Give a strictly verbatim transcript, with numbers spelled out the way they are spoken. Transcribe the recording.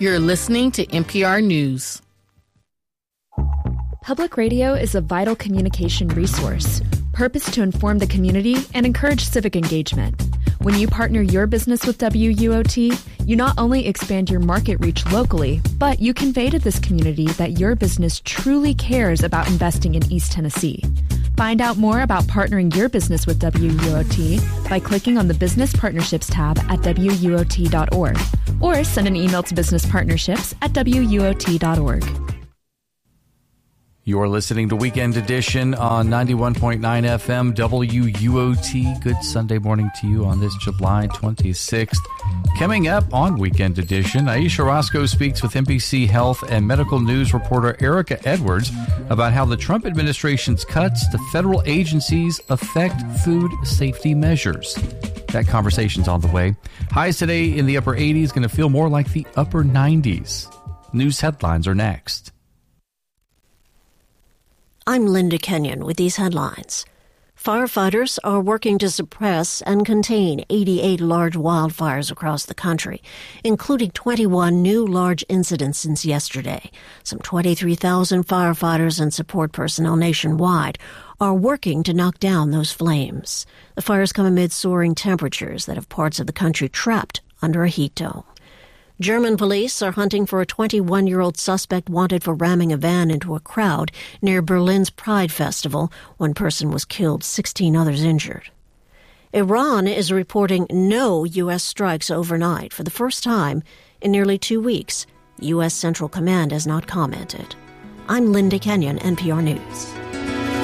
You're listening to N P R News. Public radio is a vital communication resource, purposed to inform the community and encourage civic engagement. When you partner your business with W U O T, you not only expand your market reach locally, but you convey to this community that your business truly cares about investing in East Tennessee. Find out more about partnering your business with W U O T by clicking on the Business Partnerships tab at W U O T dot org or send an email to businesspartnerships at W U O T dot org. You're listening to Weekend Edition on ninety-one point nine F M W U O T. Good Sunday morning to you on this July twenty-sixth. Coming up on Weekend Edition, Aisha Roscoe speaks with N B C Health and Medical News reporter Erica Edwards about how the Trump administration's cuts to federal agencies affect food safety measures. That conversation's on the way. Highs today in the upper eighties, going to feel more like the upper nineties. News headlines are next. I'm Linda Kenyon with these headlines. Firefighters are working to suppress and contain eighty-eight large wildfires across the country, including twenty-one new large incidents since yesterday. Some twenty-three thousand firefighters and support personnel nationwide are working to knock down those flames. The fires come amid soaring temperatures that have parts of the country trapped under a heat dome. German police are hunting for a twenty-one-year-old suspect wanted for ramming a van into a crowd near Berlin's Pride Festival. One person was killed, sixteen others injured. Iran is reporting no U S strikes overnight for the first time in nearly two weeks. U S Central Command has not commented. I'm Linda Kenyon, N P R News.